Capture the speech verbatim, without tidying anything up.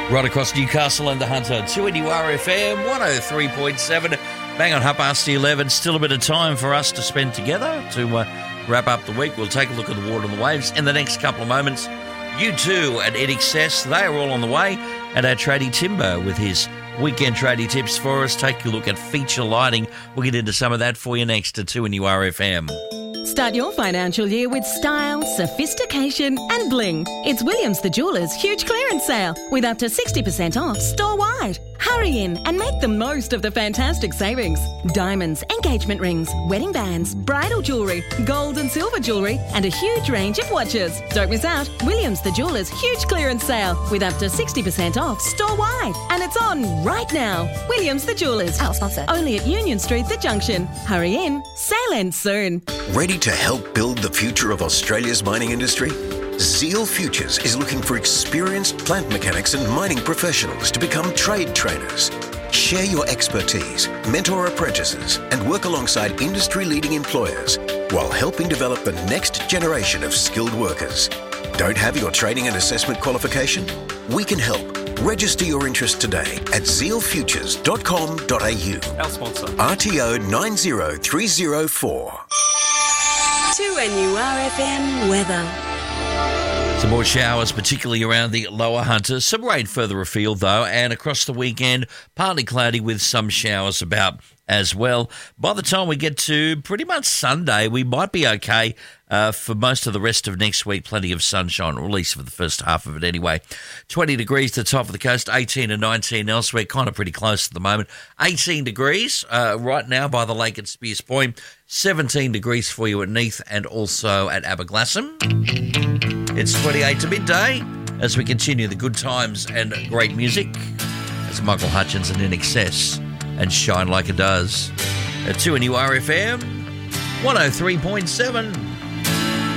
Right across Newcastle and the Hunter, two N U R F M, one oh three point seven. Bang on half past the eleven. Still a bit of time for us to spend together to uh, wrap up the week. We'll take a look at the water and the waves in the next couple of moments. You too at N X S, they are all on the way. And our tradie Timber with his weekend tradie tips for us. Take a look at feature lighting. We'll get into some of that for you next to two N U R F M. Start your financial year with style, sophistication and bling. It's Williams the Jeweller's huge clearance sale with up to sixty percent off store-wide. Hurry in and make the most of the fantastic savings. Diamonds, engagement rings, wedding bands, bridal jewellery, gold and silver jewellery and a huge range of watches. Don't miss out. Williams the Jeweller's huge clearance sale with up to sixty percent off store-wide. And it's on right now. Williams the Jeweller's. Our sponsor. Only at Union Street, The Junction. Hurry in. Sale ends soon. Ready to help build the future of Australia's mining industry? Zeal Futures is looking for experienced plant mechanics and mining professionals to become trade trainers. Share your expertise, mentor apprentices, and work alongside industry-leading employers while helping develop the next generation of skilled workers. Don't have your training and assessment qualification? We can help. Register your interest today at zeal futures dot com dot a u. Our sponsor. R T O nine zero three zero four. two N U R F M weather. Some more showers, particularly around the lower Hunter. Some rain further afield, though, and across the weekend, partly cloudy with some showers about as well. By the time we get to pretty much Sunday, we might be okay uh, for most of the rest of next week. Plenty of sunshine, or at least for the first half of it anyway. twenty degrees to the top of the coast, eighteen and nineteen elsewhere, kind of pretty close at the moment. eighteen degrees uh, right now by the lake at Spears Point. seventeen degrees for you at Neath and also at Aberglasslyn. It's twenty-eight to midday as we continue the good times and great music. It's Michael Hutchins and N X S and Shine Like It Does at two N U R F M one oh three point seven.